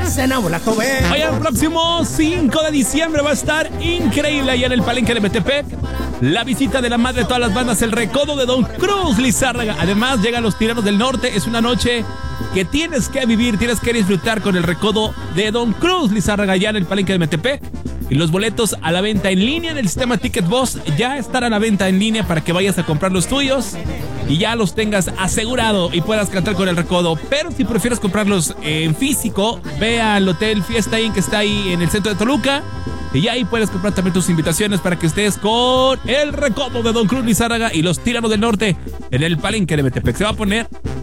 Hoy el próximo 5 de diciembre va a estar increíble allá en el Palenque de Metepec. La visita de la madre de todas las bandas, el recodo de Don Cruz Lizárraga. Además llegan los Tiranos del Norte. Es una noche que tienes que vivir, tienes que disfrutar con el recodo de Don Cruz Lizárraga allá en el Palenque de Metepec. Y los boletos a la venta en línea en el sistema Ticket Boss ya están a la venta en línea para que vayas a comprar los tuyos y ya los tengas asegurado y puedas cantar con el recodo. Pero si prefieres comprarlos en físico, ve al Hotel Fiesta Inn que está ahí en el centro de Toluca. Y ya ahí puedes comprar también tus invitaciones para que estés con el recodo de Don Cruz Lizárraga y los Tiranos del Norte en el Palenque de Metepec. Se va a poner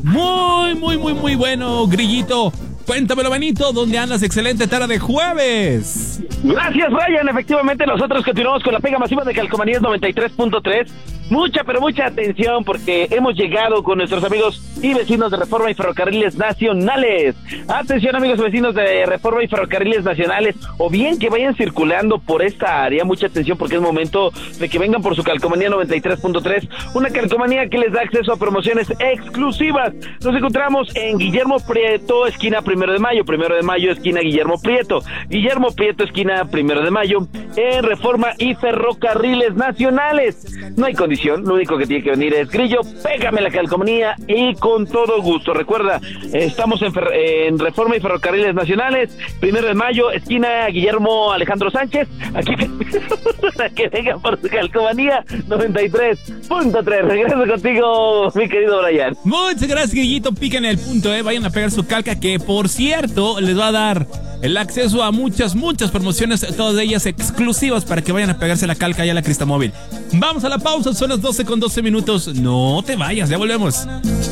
muy bueno, Grillito. Cuéntamelo, Benito, ¿dónde andas? Excelente tarde de jueves. Gracias, Ryan. Efectivamente, nosotros continuamos con la pega masiva de Calcomanías 93.3. Mucha, pero mucha atención porque hemos llegado con nuestros amigos y vecinos de Reforma y Ferrocarriles Nacionales. Atención, amigos vecinos de Reforma y Ferrocarriles Nacionales, o bien que vayan circulando por esta área. Mucha atención porque es momento de que vengan por su Calcomanía 93.3, una calcomanía que les da acceso a promociones exclusivas. Nos encontramos en Guillermo Prieto, esquina 1 de Mayo, 1 de Mayo, esquina Guillermo Prieto, esquina 1 de Mayo, en Reforma y Ferrocarriles Nacionales. No hay condición, lo único que tiene que venir es Grillo, pégame la calcomanía y con todo gusto. Recuerda, estamos en Reforma y Ferrocarriles Nacionales, 1 de Mayo, esquina Guillermo Alejandro Sánchez, aquí para que vengan por su calcomanía 93.3. Regreso contigo, mi querido Brian. Muchas gracias, Grillito, piquen el punto, vayan a pegar su calca, que por cierto les va a dar el acceso a muchas promociones, todas ellas exclusivas para que vayan a pegarse la calca allá a la Cristamóvil. Vamos a la pausa, son las 12:12. No te vayas, ya volvemos.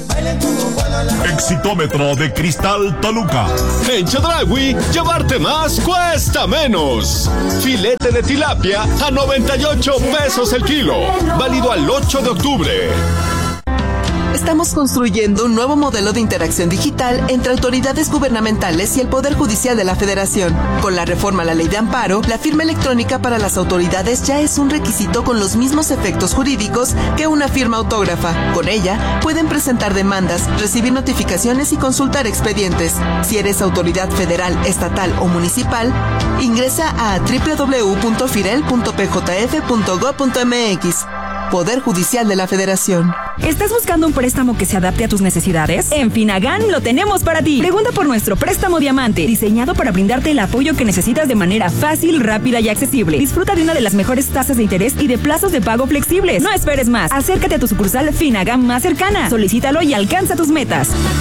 Exitómetro de Cristal Toluca. En Chedraui, llevarte más cuesta menos. Filete de tilapia a 98 pesos el kilo. Válido al 8 de octubre. Estamos construyendo un nuevo modelo de interacción digital entre autoridades gubernamentales y el Poder Judicial de la Federación. Con la reforma a la Ley de Amparo, la firma electrónica para las autoridades ya es un requisito con los mismos efectos jurídicos que una firma autógrafa. Con ella, pueden presentar demandas, recibir notificaciones y consultar expedientes. Si eres autoridad federal, estatal o municipal, ingresa a www.firel.pjf.gov.mx. Poder Judicial de la Federación. ¿Estás buscando un préstamo que se adapte a tus necesidades? En Finagán lo tenemos para ti. Pregunta por nuestro préstamo Diamante, diseñado para brindarte el apoyo que necesitas de manera fácil, rápida y accesible. Disfruta de una de las mejores tasas de interés y de plazos de pago flexibles. No esperes más. Acércate a tu sucursal Finagán más cercana. Solicítalo y alcanza tus metas.